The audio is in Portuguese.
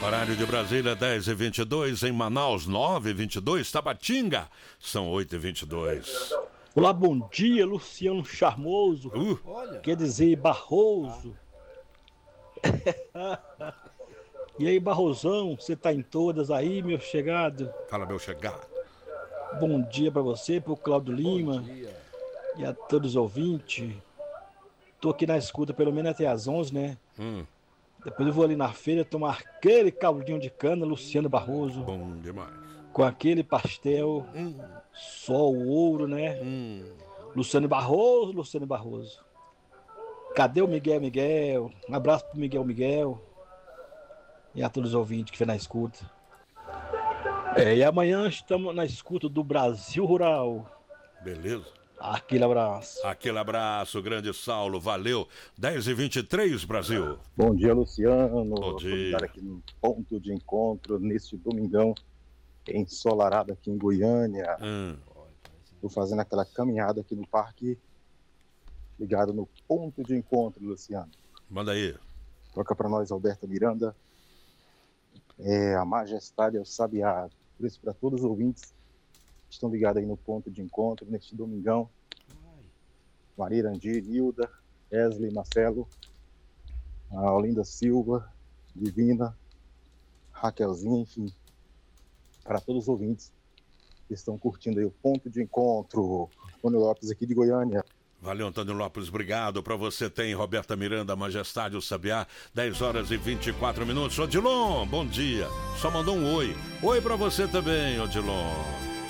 Horário de Brasília, 10h22, em Manaus, 9h22, Tabatinga, são 8h22. Olá, bom dia, Luciano Charmoso, quer dizer, Barroso. E aí, Barrosão, você tá em todas aí, meu chegado? Fala, meu chegado. Bom dia pra você, pro Claudio Lima e a todos os ouvintes. Tô aqui na escuta pelo menos até às 11, né? Depois eu vou ali na feira tomar aquele caldinho de cana, Luciano Barroso. Bom demais. Com aquele pastel, só o ouro, né? Luciano Barroso, Luciano Barroso. Cadê o Miguel? Um abraço pro Miguel. E a todos os ouvintes que vem na escuta. E amanhã estamos na escuta do Brasil Rural. Beleza. Aquele abraço. Aquele abraço, grande Saulo, valeu. 10h23, Brasil. Bom dia, Luciano. Bom dia. Estou aqui no ponto de encontro neste domingão ensolarado aqui em Goiânia. Estou fazendo aquela caminhada aqui no parque, ligado no ponto de encontro, Luciano. Manda aí. Toca para nós, Alberta Miranda. A Majestade é o Sabiá. Por isso, para todos os ouvintes que estão ligados aí no ponto de encontro, neste domingão. Maria Irandir, Nilda, Wesley, Marcelo, a Olinda Silva, Divina, Raquelzinha, enfim. Para todos os ouvintes que estão curtindo aí o ponto de encontro. Antônio Lopes aqui de Goiânia. Valeu, Antônio Lopes, obrigado. Para você tem Roberta Miranda, Majestade, o Sabiá, 10h24. Odilon, bom dia. Só mandou um oi. Oi para você também, Odilon.